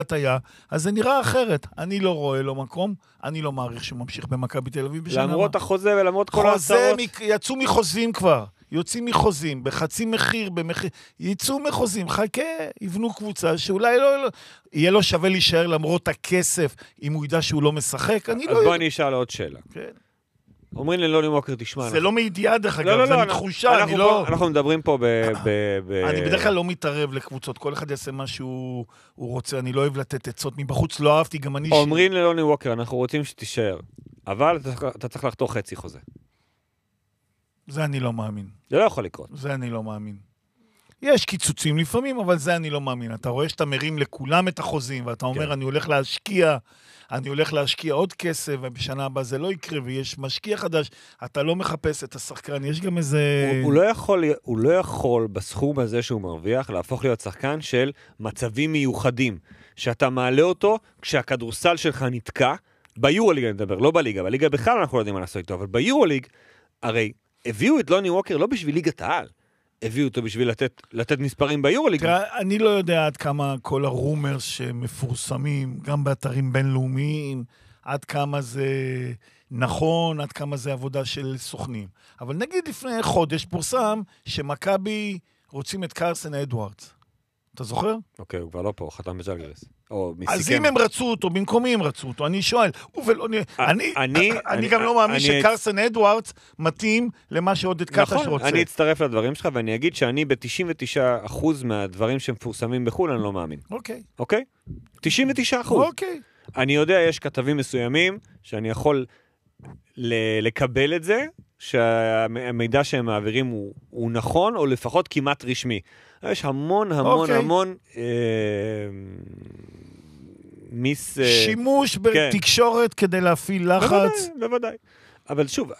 היה, אז זה נראה אחרת. אני לא רואה לו מקום, אני לא מעריך שהוא ממשיך במכבי תל אביב בשנה. למרות החוזה ולמרות כל ההצהרות. יצאו מחוזים כבר, יוצאים מחוזים, בחצי מחיר, יצאו מחוזים, חכה, יבנו קבוצה שאולי לא, יהיה לו שווה להישאר למרות הכסף, אם הוא ידע שהוא לא משחק, אני לא יודע. אז בוא נשאל עוד שאלה. כן. אומרים ללוני ווקר, תשמע. זה לא מידיעה דרך אגב, זה מתחושה, אני לא... אנחנו מדברים פה אני בדרך כלל לא מתערב לקבוצות, כל אחד יעשה מה שהוא רוצה, אני לא אוהב לתת עצות מבחוץ, לא אהבתי, גם אני... אומרים ללוני ווקר, אנחנו רוצים שתישאר, אבל אתה צריך לחתוך חצי חוזה. זה אני לא מאמין. זה לא יכול לקרות. זה אני לא מאמין. יש קיצוצים לפעמים, אבל זה אני לא מאמין. אתה רואה שאתה מרים לכולם את החוזים, ואתה אומר, אני הולך להשקיע עוד כסף, ובשנה הבאה זה לא יקרה, ויש משקיע חדש, אתה לא מחפש את השחקן, יש גם איזה... הוא לא יכול בסכום הזה שהוא מרוויח, להפוך להיות שחקן של מצבים מיוחדים, שאתה מעלה אותו כשהכדורסל שלך נתקע, ביורוליג אני מדבר, לא בליגה, בליגה בכלל אנחנו לא יודעים מה לעשות איתו, אבל ביורוליג, הרי הביאו את לוני ווקר לא בשביל ליגת העל, הביאו אותו בשביל לתת מספרים ביורוליג. אני לא יודע עד כמה כל הרומרס שמפורסמים, גם באתרים בינלאומיים, עד כמה זה נכון, עד כמה זה עבודה של סוכנים. אבל נגיד לפני חודש פורסם שמכבי רוצים את קרסן אדוארדס. אתה זוכר? אוקיי, הוא כבר לא פה, חתם בז'לגיריס. אז אם הם רצו אותו, במקומי הם רצו אותו, אני שואל, אני גם לא מאמין שקרסן אדוארדס מתאים למה שעודד קטש רוצה. נכון, אני אצטרף לדברים שלך, ואני אגיד שאני ב-99% מהדברים שמפורסמים בחו"ל, אני לא מאמין. אוקיי? 99%. אוקיי. אני יודע, יש כתבים מסוימים, שאני יכול לקבל את זה, שהמידע שהם מעבירים הוא נכון, או לפחות כמעט רשמי. יש המון שימוש בתקשורת כדי להפעיל לחץ. בוודאי. אבל שוב,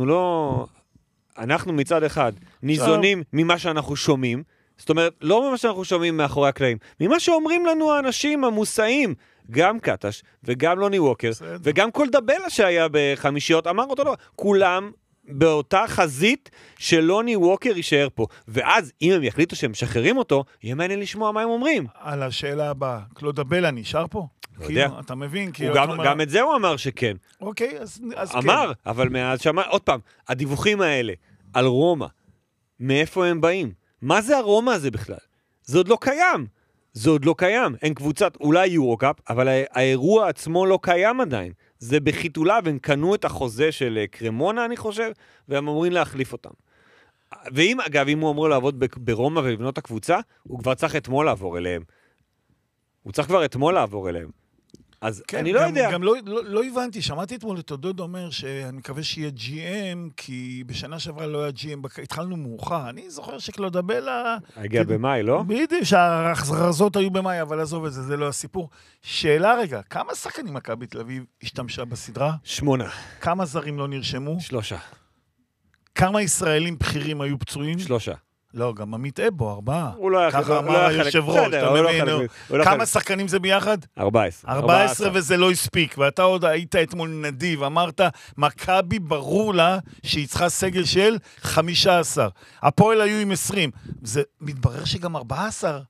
אנחנו מצד אחד ניזונים ממה שאנחנו שומעים, זאת אומרת, לא ממה שאנחנו שומעים מאחורי הקלעים, ממה שאומרים לנו האנשים המוסעים, גם קטש וגם לוני ווקר, וגם כל דבלה שהיה בחמישיות, אמר אותו לא, כולם באותה חזית שלוני ווקר יישאר פה. ואז, אם הם יחליטו שהם משחררים אותו, יהיה מעניין לשמוע מה הם אומרים. על השאלה הבאה, קלודבלה נשאר פה? לא יודע. אתה מבין? גם את זה הוא אמר שכן. אוקיי, אז כן. אמר, אבל מאז שאמר, עוד פעם, הדיווחים האלה על רומא, מאיפה הם באים? מה זה הרומא הזה בכלל? זה עוד לא קיים. זה עוד לא קיים. אין קבוצת, אולי יורוקאפ, אבל האירוע עצמו לא קיים עדיין. זה בחיתולה, והם קנו את החוזה של קרמונה, אני חושב, והם אמורים להחליף אותם. ואם, אגב, אם הוא אמור לעבוד ברומא ולבנות את הקבוצה, הוא כבר צריך אתמול לעבור אליהם. הוא צריך כבר אתמול לעבור אליהם. אז כן, אני לא יודע. גם לא הבנתי, שמעתי אתמול את עודד אומר שאני מקווה שיהיה GM, כי בשנה שעברה לא היה GM, התחלנו מאוחר. אני זוכר שקלודבלה... הגיע במאי, לא? בדיוק, שההחזרזות היו במאי, אבל עזוב את זה, זה לא הסיפור. שאלה רגע, כמה שחקנים מכבי תל אביב השתמשה בסדרה? 8. כמה זרים לא נרשמו? 3. כמה ישראלים בכירים היו פצועים? 3. לא, גם עמית אבו, 4. הוא לא היה חלק. ככה אמר היושב ראש, אתה מבין? כמה שחקנים זה ביחד? 14. 14 וזה לא הספיק, ואתה עוד היית אתמול נדיב, אמרת, מכבי ברור לה שהיא צריכה סגל של 15. הפועל היו עם 20. זה מתברר שגם 14.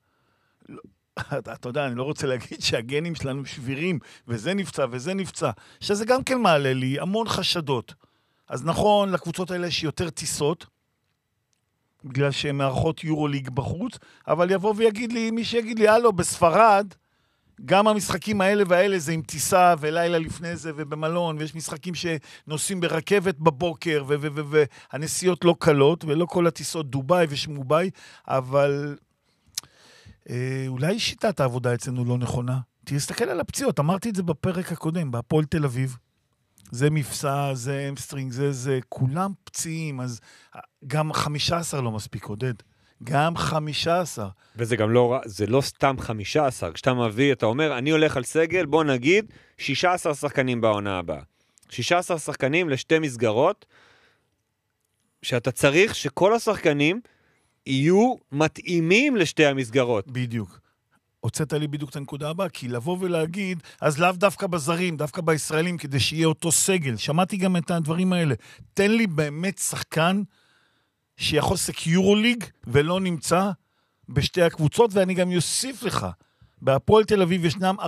אתה יודע, אני לא רוצה להגיד שהגנים שלנו שבירים, וזה נפצע וזה נפצע, שזה גם כן מעלה לי המון חשדות. אז נכון, לקבוצות האלה יש יותר טיסות, בגלל שהן מערכות יורוליג בחוץ, אבל יבוא ויגיד לי, מי שיגיד לי, הלו, בספרד, גם המשחקים האלה והאלה זה עם טיסה ולילה לפני זה ובמלון, ויש משחקים שנוסעים ברכבת בבוקר, והנסיעות לא קלות, ולא כל הטיסות דוביי ושמוביי, אבל אולי שיטת העבודה אצלנו לא נכונה. תסתכל על הפציעות, אמרתי את זה בפרק הקודם, בהפועל תל אביב. זה מפסע, זה אמסטרינג, זה כולם פציעים, אז גם 15 לא מספיק, עודד. גם 15. וזה גם לא, זה לא סתם 15. כשאתה מביא, אתה אומר, אני הולך על סגל, בוא נגיד, 16 שחקנים בעונה הבאה. 16 שחקנים לשתי מסגרות, שאתה צריך שכל השחקנים יהיו מתאימים לשתי המסגרות. בדיוק. הוצאת לי בדיוק את הנקודה הבאה, כי לבוא ולהגיד, אז לאו דווקא בזרים, דווקא בישראלים, כדי שיהיה אותו סגל. שמעתי גם את הדברים האלה. תן לי באמת שחקן שיכול סקיורוליג ולא נמצא בשתי הקבוצות, ואני גם יוסיף לך, בהפועל תל אביב ישנם